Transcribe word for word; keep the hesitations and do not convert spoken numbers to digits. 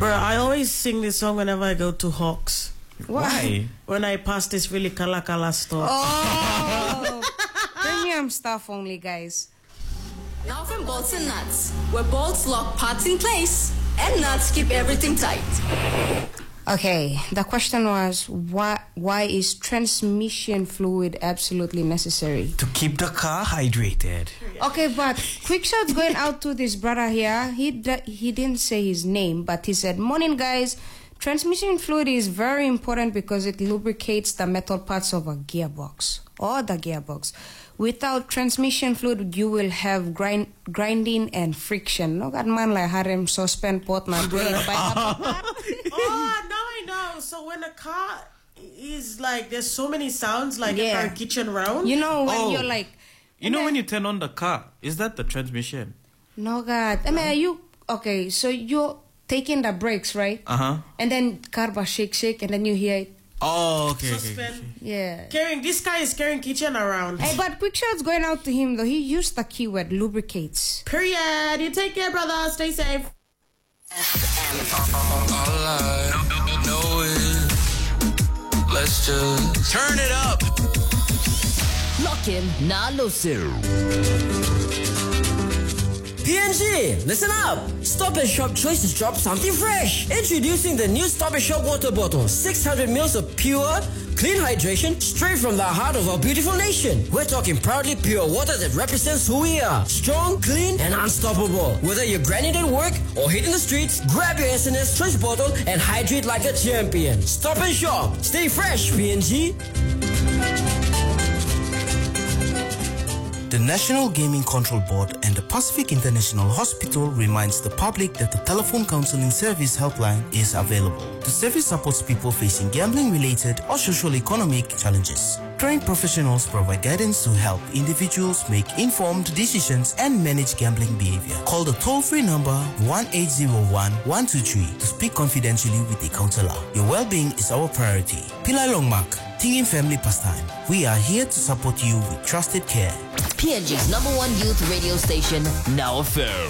Bro, I always sing this song whenever I go to Hawks. Why? When I pass this really kala kala store. Oh, premium stuff only, guys. Now from Bolts and Nuts, where bolts lock parts in place and nuts keep everything tight. Okay, the question was why why is transmission fluid absolutely necessary? To keep the car hydrated. Okay, but quick shout going out to this brother here. He d- he didn't say his name, but he said, "Morning, guys. Transmission fluid is very important because it lubricates the metal parts of a gearbox or the gearbox. Without transmission fluid, you will have grind, grinding and friction. No, that man like harem suspend port na Oh, now I know. So when a car is like, there's so many sounds, like Yeah. a car kitchen round. You know when Oh. you're like, You know when you turn on the car, is that the transmission? no God, I mean, are you okay? So you're taking the brakes, right? Uh huh. And then car ba shake shake, and then you hear it. Oh, okay. okay, Suspend. okay. Yeah. Carrying, this guy is carrying kitchen around. Hey, but quick shots going out to him though. He used the keyword lubricates. Period. You take care, brother. Stay safe. All I know is let's just Turn it up. Lock in Nalosu. P N G, listen up! Stop and Shop choices drop something fresh. Introducing the new Stop and Shop water bottle. six hundred milliliters of pure, clean hydration straight from the heart of our beautiful nation. We're talking proudly pure water that represents who we are. Strong, clean, and unstoppable. Whether you're grinding at work or hitting the streets, grab your S N S choice bottle and hydrate like a champion. Stop and Shop. Stay fresh, P N G. The National Gaming Control Board and the Pacific International Hospital reminds the public that the telephone counseling service helpline is available. The service supports people facing gambling-related or socio-economic challenges. Trained professionals provide guidance to help individuals make informed decisions and manage gambling behavior. Call the toll-free number one eight zero one, one two three to speak confidentially with a counselor. Your well-being is our priority. Pillai Longmark, Tingin Family Pastime. We are here to support you with trusted care. P N G's number one youth radio station, Now Affair.